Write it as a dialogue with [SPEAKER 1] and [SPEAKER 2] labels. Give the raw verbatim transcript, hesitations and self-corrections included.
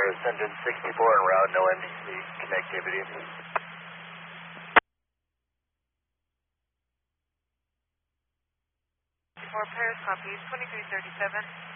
[SPEAKER 1] Paris engine sixty-four en route, no M D C connectivity.
[SPEAKER 2] sixty-four Paris, copy, twenty-three thirty-seven.